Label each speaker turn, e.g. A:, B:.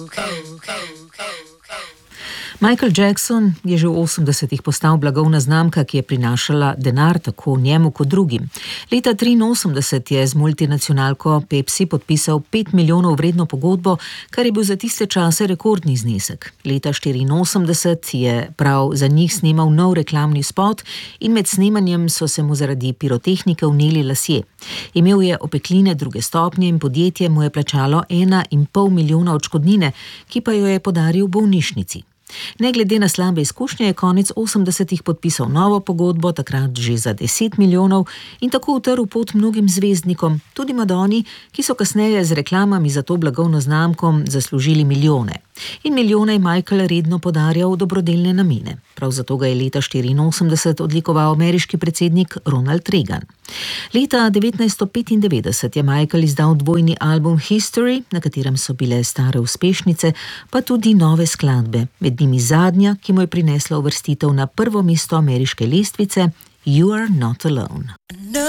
A: Michael Jackson je že v 80-ih postal blagovna znamka, ki je prinašala denar tako njemu kot drugim. Leta 1983 je z multinacionalko Pepsi podpisal 5 milijonov vredno pogodbo, kar je bil za tiste čase rekordni znesek. Leta 1984 je prav za njih snemal nov reklamni spot in med snemanjem so se mu zaradi pirotehnike vneli lasje. Imel je opekline 2. stopnje in podjetje mu je plačalo 1,5 milijona odškodnine, ki pa jo je podaril bolnišnici. Ne glede na slabe izkušnje je konec 80-ih podpisal novo pogodbo, takrat že za 10 milijonov in tako utrl pot mnogim zvezdnikom, tudi Madoni, ki so kasneje z reklamami za to blagovno znamko zaslužili milijone. In milijone je Michael redno podarjal v dobrodelne namene. Prav zato ga je leta 1984 odlikoval ameriški predsednik Ronald Reagan. Leta 1995 je Michael izdal dvojni album History, na katerem so bile stare uspešnice, pa tudi nove skladbe, med njimi zadnja, ki mu je prinesla uvrstitev na prvo mesto ameriške lestvice You Are Not Alone.